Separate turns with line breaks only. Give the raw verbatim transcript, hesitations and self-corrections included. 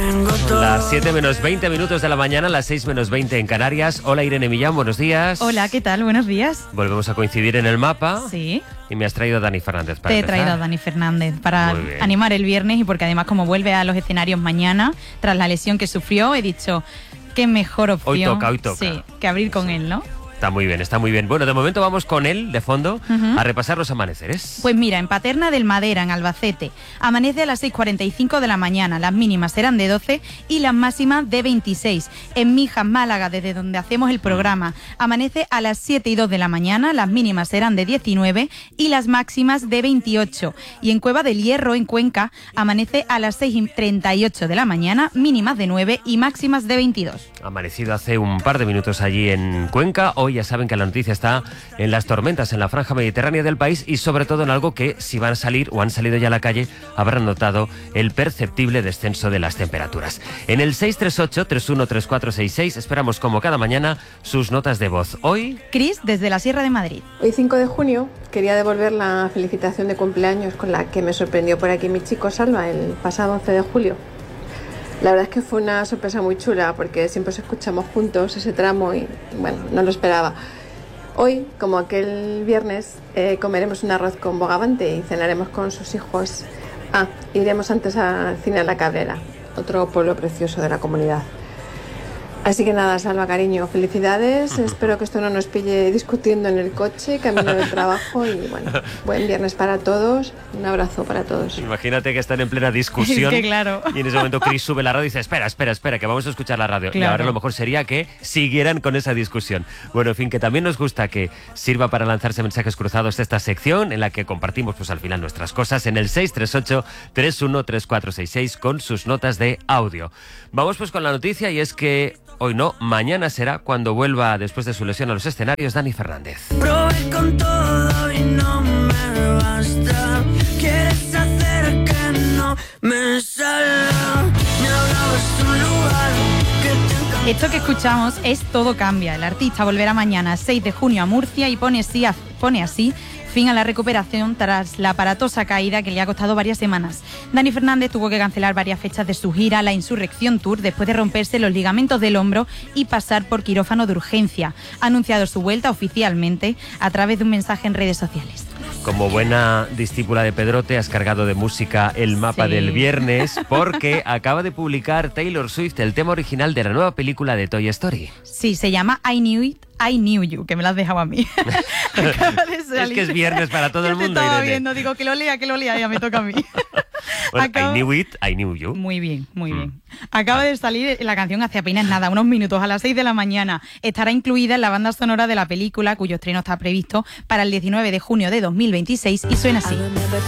Las siete menos veinte minutos de la mañana, las seis menos veinte en Canarias. Hola Irene Millán, buenos días.
Hola, ¿qué tal? Buenos días.
Volvemos a coincidir en el mapa.
Sí.
Y me has traído a Dani Fernández para
Te he
empezar.
traído a Dani Fernández para animar el viernes y porque además como vuelve a los escenarios mañana, tras la lesión que sufrió, he dicho, qué mejor opción.
Hoy toca, hoy toca.
Sí, que abrir con
sí.
él, ¿no?
Está muy bien, está muy bien. Bueno, de momento vamos con él, de fondo,
uh-huh.
a repasar los amaneceres.
Pues mira, en Paterna del Madera, en Albacete, amanece a las seis cuarenta y cinco de la mañana. Las mínimas serán de doce y las máximas de veintiséis. En Mijas, Málaga, desde donde hacemos el programa, amanece a las siete y dos de la mañana. Las mínimas serán de diecinueve y las máximas de veintiocho. Y en Cueva del Hierro, en Cuenca, amanece a las seis y treinta y ocho de la mañana, mínimas de nueve y máximas de veintidós.
Amanecido hace un par de minutos allí en Cuenca. Hoy ya saben que la noticia está en las tormentas en la franja mediterránea del país y sobre todo en algo que, si van a salir o han salido ya a la calle, habrán notado el perceptible descenso de las temperaturas. En el seis tres ocho, tres uno tres cuatro seis seis esperamos, como cada mañana, sus notas de voz. Hoy...
Cris, desde la Sierra de Madrid.
Hoy cinco de junio quería devolver la felicitación de cumpleaños con la que me sorprendió por aquí mi chico Salva el pasado once de julio. La verdad es que fue una sorpresa muy chula porque siempre os escuchamos juntos ese tramo y bueno, no lo esperaba. Hoy, como aquel viernes, eh, comeremos un arroz con bogavante y cenaremos con sus hijos. Ah, iremos antes al cine a La Cabrera, otro pueblo precioso de la comunidad. Así que nada, Salva, cariño, felicidades. Espero que esto no nos pille discutiendo en el coche, camino del trabajo y bueno, buen viernes para todos. Un abrazo para todos.
Imagínate que están en plena discusión.
Es que claro.
Y en ese momento Cris sube la radio y dice, espera, espera, espera, que vamos a escuchar la radio.
Claro.
Y ahora lo mejor sería que siguieran con esa discusión. Bueno, en fin, que también nos gusta que sirva para lanzarse mensajes cruzados esta sección en la que compartimos pues al final nuestras cosas en el seis tres ocho, tres uno tres cuatro seis seis con sus notas de audio. Vamos pues con la noticia y es que hoy no, mañana será cuando vuelva después de su lesión a los escenarios Dani Fernández.
Probé con todo y no me basta. Quieres hacer que no me salga. Me hablabas un lugar que te encanta.
Esto que escuchamos es Todo Cambia. El artista volverá mañana, seis de junio, a Murcia y pone así, pone así fin a la recuperación tras la aparatosa caída que le ha costado varias semanas. Dani Fernández tuvo que cancelar varias fechas de su gira La Insurrección Tour después de romperse los ligamentos del hombro y pasar por quirófano de urgencia. Ha anunciado su vuelta oficialmente a través de un mensaje en redes sociales.
Como buena discípula de Pedrote, has cargado de música el mapa
Sí.
del viernes porque acaba de publicar Taylor Swift el tema original de la nueva película de Toy Story.
Sí, se llama I Knew It, I Knew You, que me lo has dejado a mí. Acaba de salir.
Es que es viernes para todo
Yo
el
te
mundo,
estaba
Irene.
viendo, digo que lo lea, que lo lea, ya me toca a mí.
Bueno,
Acaba-
I knew it, I knew you.
Muy bien, muy
Mm.
bien. Acaba de salir la canción hace apenas nada, unos minutos, a las seis de la mañana. Estará incluida en la banda sonora de la película, cuyo estreno está previsto para el diecinueve de junio de dos mil veintiséis y suena así.